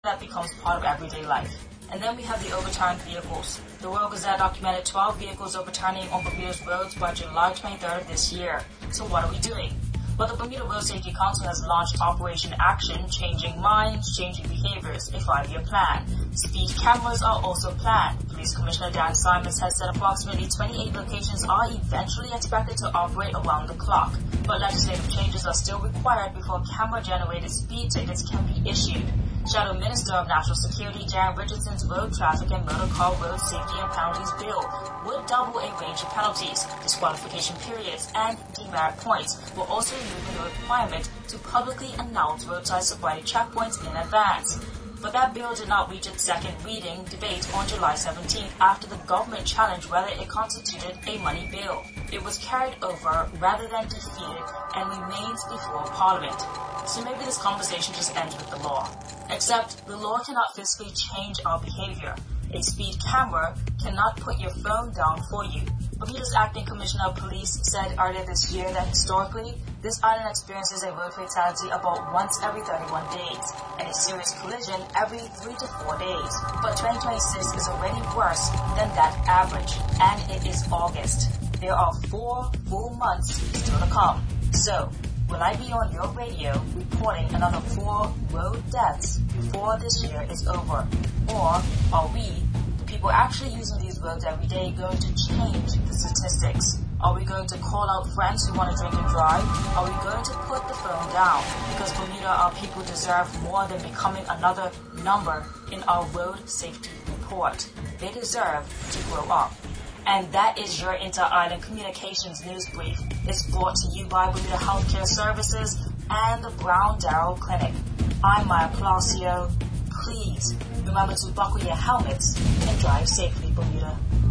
that becomes part of everyday life. And then we have the overturned vehicles. The Royal Gazette documented 12 vehicles overturning on Bermuda's roads by July 23rd of this year. So what are we doing? Well, the Bermuda Road Safety Council has launched Operation Action, Changing Minds, Changing Behaviors, a 5-year plan. Speed cameras are also planned. Police Commissioner Dan Simons has said approximately 28 locations are eventually expected to operate around the clock. But legislative changes are still required before camera-generated speed tickets can be issued. Shadow Minister of National Security Jan Richardson's Road Traffic and Motor Car Road Safety and Penalties Bill would double a range of penalties. Disqualification periods and demerit points will also remove the requirement to publicly announce roadside sobriety checkpoints in advance. But that bill did not reach its second reading debate on July 17th after the government challenged whether it constituted a money bill. It was carried over rather than defeated and remains before Parliament. So maybe this conversation just ends with the law. Except the law cannot physically change our behavior. A speed camera cannot put your phone down for you. Bermuda's acting commissioner of police said earlier this year that historically, this island experiences a road fatality about once every 31 days and a serious collision every 3 to 4 days. But 2026 is already worse than that average, and it is August. There are 4 full months still to come. So, will I be on your radio reporting another 4 road deaths before this year is over? Or are we, the people actually using these roads every day, going to change the statistics? Are we going to call out friends who want to drink and drive? Are we going to put the phone down? Because Bermuda, our people deserve more than becoming another number in our road safety report. They deserve to grow up. And that is your Inter-Island Communications News Brief. It's brought to you by Bermuda Healthcare Services and the Brown Darrow Clinic. I'm Maya Palacio. Please remember to buckle your helmets and drive safely, Bermuda.